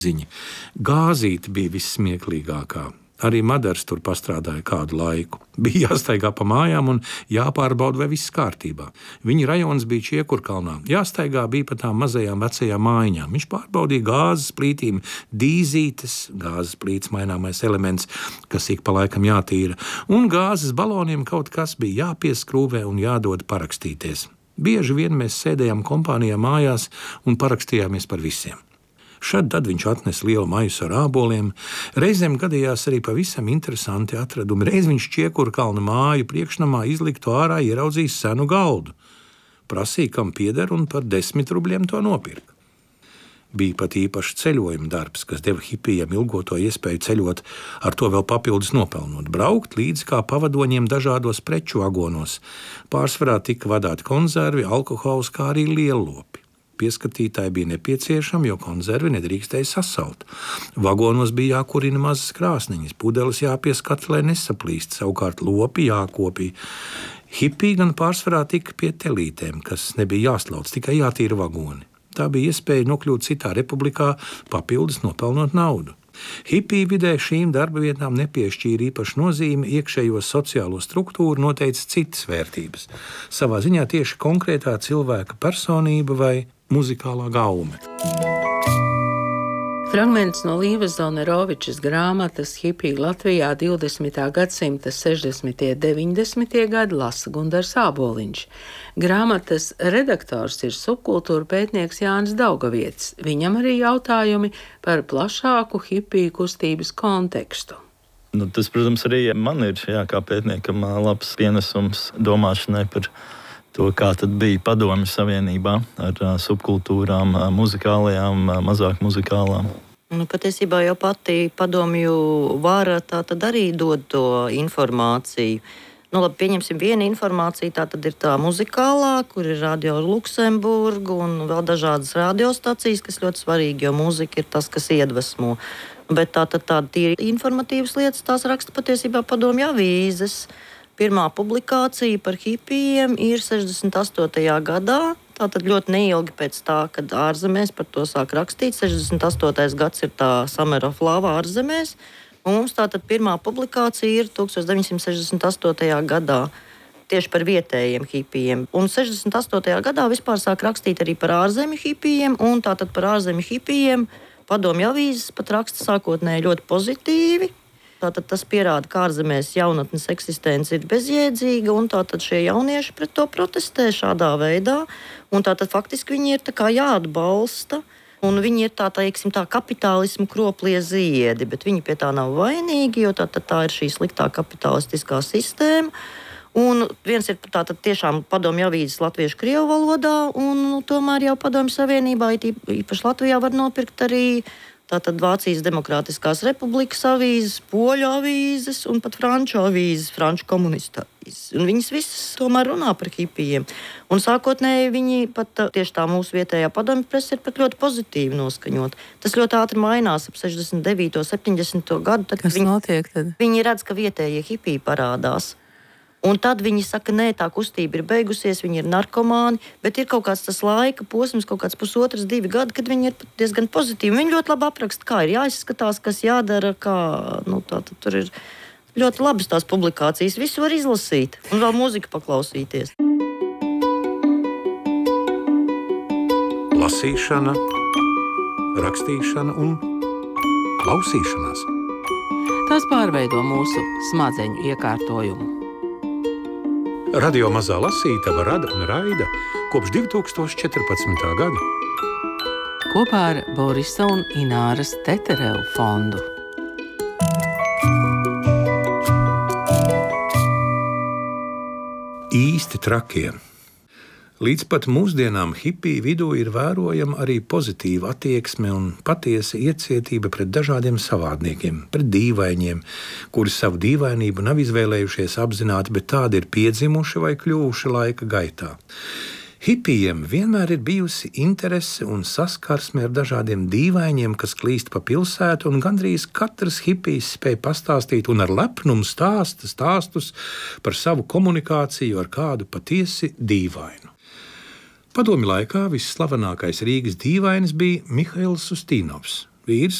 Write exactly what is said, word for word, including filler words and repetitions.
ziņa. Gāzīte bija vissmieklīgākā. Arī Madars tur pastrādāja kādu laiku. Bija jāstaigā pa mājām un jāpārbauda, vai viss kārtībā. Viņa rajons bija Čiekurkalnā. Jāstaigā bija pa tām mazajām vecajām mājiņām. Viņš pārbaudīja gāzes plītīm, dīzītes, gāzes plīts maināmais elements, kas ik pa laikam jātīra, un gāzes baloniem kaut kas bija jāpieskrūvē un jādod parakstīties. Bieži vien mēs sēdējām kompānijā mājās un parakstījāmies par visiem. Šad tad viņš atnesa lielu maisu ar āboliem. Reizēm gadījās arī pavisam interesanti atradumi. Reiz viņš Čiekurkalna māju priekšnamā izliktu ārā ieraudzījis senu galdu. Prasīja, kam pieder, un par desmit rubļiem to nopirka. Bija pat īpašs ceļojuma darbs, kas deva hipijam ilgoto iespēju ceļot, ar to vēl papildus nopelnot. Braukt līdzi kā pavadoņiem dažādos preču vagonos. Pārsvarā tika vadāti konzervi, alkohols, kā arī lielopi. Pieskatītāji bija nepieciešami, jo konzervi nedrīkstēja sasalt. Vagonos bija jākurina mazas krāsniņas, pudeles jāpieskata, lai nesaplīst, savukārt lopi jākopī. Hipiji gan pārsvarā tika pie telītēm, kas nebija jāslauc, tikai jātīra vagoni. Tā bija iespēja nokļūt citā republikā, papildus nopelnot naudu. Hipiju vidē šīm darba vietām nepiešķīra īpašu nozīmi, iekšējo sociālo struktūru noteica citas vērtības. Savā ziņā tieši konkrētā cilvēka personība vai muzikālā gaume. Fragments no Līvas Zonerovičas grāmatas Hipija Latvijā divdesmitā gadsimta sešdesmitie un deviņdesmitie gadi lasa Gundars Āboliņš. Grāmatas redaktors ir subkultūra pētnieks Jānis Daugavietis. Viņam arī jautājumi par plašāku hipiju kustības kontekstu. Nu, tas, protams, arī man ir jā, kā pētniekam labs pienesums domāšanai par to, kā tad bija Padomju Savienībā ar uh, subkultūrām, uh, muzikālajām, uh, mazāk muzikālām. Nu, patiesībā jau pati padomju vara tā tad arī dod to informāciju. Nu, labi, pieņemsim vienu informāciju, tā tad ir tā muzikālā, kur ir Radio Luksemburga un vēl dažādas radiostacijas, kas ļoti svarīgi, jo mūzika ir tas, kas iedvesmo. Bet tā tad tāda tīri informatīvas lietas, tās raksta patiesībā padomju avīzes. Pirmā publikācija par hipijiem ir sešdesmit astotajā gadā, tātad ļoti neilgi pēc tā, kad ārzemēs par to sāk rakstīt. sešdesmit astotais gads ir tā Summer of Love ārzemēs, un mums tātad pirmā publikācija ir deviņdesmit sešdesmit astotajā gadā tieši par vietējiem hipijiem. Un sešdesmit astotajā gadā vispār sāk rakstīt arī par ārzemju hipijiem, un tātad par ārzemju hipijiem padomju avīzes pat raksta sākotnēji ļoti pozitīvi. Tātad tas pierāda, ka ārzemēs jaunatnes eksistence ir bezjēdzīga, un tātad šie jaunieši pret to protestē šādā veidā. Un tātad faktiski viņi ir tā kā jāatbalsta, un viņi ir tā, teiksim, tā kapitālismu kroplie ziedi, bet viņi pie tā nav vainīgi, jo tātad tā ir šī sliktā kapitalistiskā sistēma. Un viens ir tātad tiešām padomju avīzes latviešu krievu valodā, un nu, tomēr jau padomju savienībā, īpaši Latvijā, var nopirkt arī tātad Vācijas Demokrātiskās republikas avīzes, poļu avīzes un pat franču avīzes, franču komunistu avīzes. Un viņas visas tomēr runā par hipijiem. Un sākotnēji viņi pat tieši tā mūsu vietējā padomju presa ir pat ļoti pozitīvi noskaņot. Tas ļoti ātri mainās ap sešdesmit devīto, septiņdesmito gadu. Tad, Kas viņi, notiek tad? Viņi redz, ka vietējie hipiji parādās. Un tad viņi saka, nē, tā kustība ir beigusies, viņi ir narkomāni, bet ir kaut kāds tas laika posms, kaut kāds pusotras, divi gadi, kad viņi ir diezgan pozitīvi. Viņi ļoti labi apraksta, kā ir jāizskatās, kas jādara, kā, nu, tā tad tur ir ļoti labas tās publikācijas, visu var izlasīt un vēl mūziku paklausīties. Lasīšana, rakstīšana un klausīšanās. Tas pārveido mūsu smadzeņu iekārtojumu. Radio Mazā Lasītava rada un raida kopš divi tūkstoši četrpadsmitā gada. Kopā ar Borisa un Ināras Teterevu fondu. Īsti trakie. Līdz pat mūsdienām hipiju vidū ir vērojama arī pozitīva attieksme un patiesa iecietība pret dažādiem savādniekiem, pret dīvainiem, kuri savu dīvainību nav izvēlējušies apzināti, bet tādi ir piedzimuši vai kļuvuši laika gaitā. Hipijiem vienmēr ir bijusi interese un saskarsme ar dažādiem dīvainiem, kas klīst pa pilsētu, un gandrīz katrs hipijs spēj pastāstīt un ar lepnumu stāsta stāstus par savu komunikāciju ar kādu patiesi dīvainu. Padomju laikā visslavenākais Rīgas dīvainis bija Mihails Ustīnovs. vīrs,